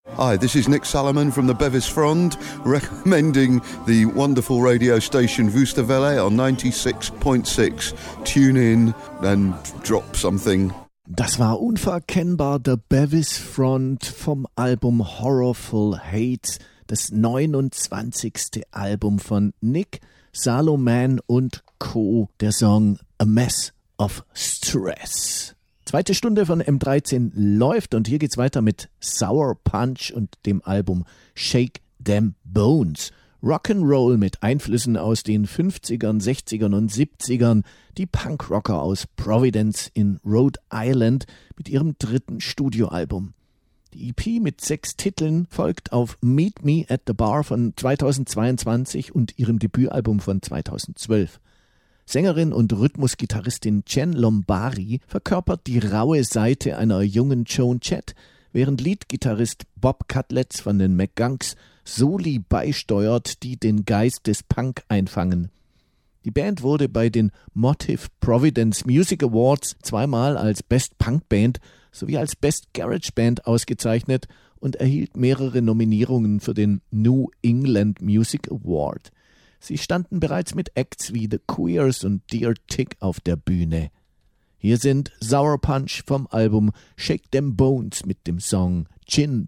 Hi, this is Nick Salomon from the Bevis Front, recommending the wonderful radio station Wusterwelle on 96.6. Tune in and drop something. Das war unverkennbar The Bevis Front vom Album Horrorful Hates, das 29. Album von Nick Salomon und Co., der Song A Mess of Stress. Zweite Stunde von M13 läuft und hier geht's weiter mit Sour Punch und dem Album Shake Them Bones. Rock'n'Roll mit Einflüssen aus den 50ern, 60ern und 70ern. Die Punkrocker aus Providence in Rhode Island mit ihrem dritten Studioalbum. Die EP mit 6 Titeln folgt auf Meet Me at the Bar von 2022 und ihrem Debütalbum von 2012. Sängerin und Rhythmusgitarristin Jen Lombari verkörpert die raue Seite einer jungen Joan Jett, während Leadgitarrist Bob Cutlets von den McGunks Soli beisteuert, die den Geist des Punk einfangen. Die Band wurde bei den Motive Providence Music Awards zweimal als Best Punk Band sowie als Best Garage Band ausgezeichnet und erhielt mehrere Nominierungen für den New England Music Award. Sie standen bereits mit Acts wie The Queers und Dear Tick auf der Bühne. Hier sind Sour Punch vom Album Shake Them Bones mit dem Song Gin